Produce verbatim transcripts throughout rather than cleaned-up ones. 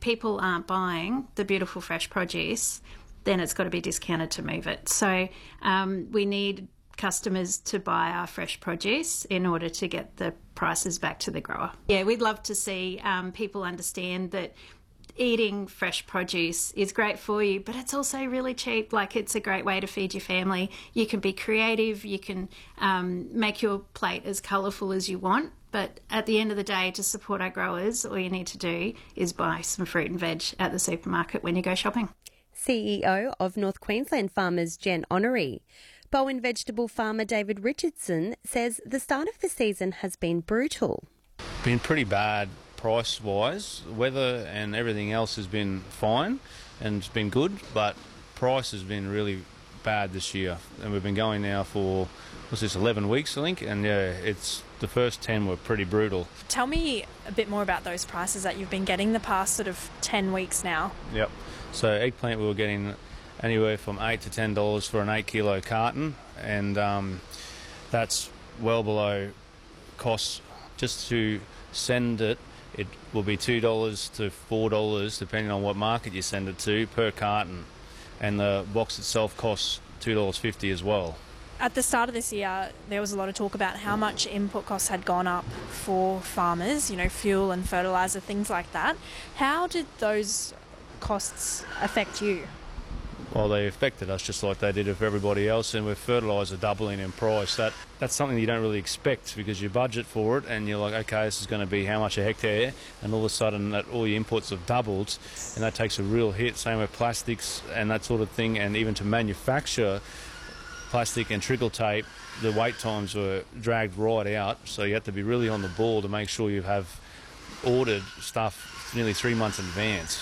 people aren't buying the beautiful fresh produce, then it's got to be discounted to move it. So um, we need customers to buy our fresh produce in order to get the prices back to the grower. Yeah, we'd love to see um, people understand that eating fresh produce is great for you, but it's also really cheap. Like, it's a great way to feed your family. You can be creative, you can um, make your plate as colourful as you want, but at the end of the day, to support our growers, all you need to do is buy some fruit and veg at the supermarket when you go shopping. C E O of North Queensland Farmers Jen Honoré. Bowen vegetable farmer David Richardson says the start of the season has been brutal. Been pretty bad price-wise. Weather and everything else has been fine and it's been good, but price has been really bad this year. And we've been going now for, what's this, eleven weeks, I think, and yeah, it's the first ten were pretty brutal. Tell me a bit more about those prices that you've been getting the past sort of ten weeks now. Yep. So eggplant we were getting anywhere from eight to ten dollars for an eight kilo carton, and um, that's well below costs. Just to send it, it will be two dollars to four dollars, depending on what market you send it to, per carton. And the box itself costs two dollars fifty as well. At the start of this year, there was a lot of talk about how much input costs had gone up for farmers, you know, fuel and fertiliser, things like that. How did those costs affect you? Well, they affected us just like they did for everybody else, and with fertiliser doubling in price, that, that's something you don't really expect, because you budget for it and you're like, okay, this is going to be how much a hectare, and all of a sudden that all your inputs have doubled, and that takes a real hit. Same with plastics and that sort of thing, and even to manufacture plastic and trickle tape, the wait times were dragged right out, so you have to be really on the ball to make sure you have ordered stuff nearly three months in advance.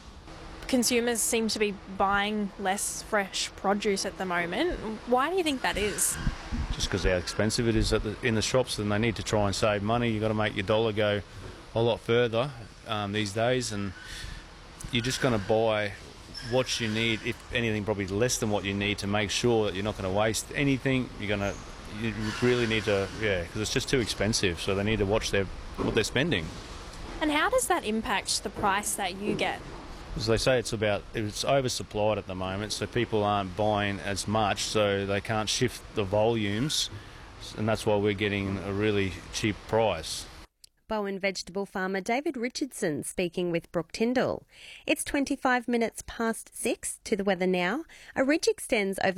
Consumers seem to be buying less fresh produce at the moment. Why do you think that is? Just because how expensive it is at the, in the shops, and they need to try and save money. You've got to make your dollar go a lot further um, these days, and you're just going to buy what you need, if anything, probably less than what you need, to make sure that you're not going to waste anything. You're going to, you really need to, yeah, because it's just too expensive. So they need to watch their what they're spending. And how does that impact the price that you get? As they say, it's about it's oversupplied at the moment, so people aren't buying as much, so they can't shift the volumes, and that's why we're getting a really cheap price. Bowen vegetable farmer David Richardson speaking with Brooke Tyndall. It's twenty-five minutes past six. To the weather now. A ridge extends over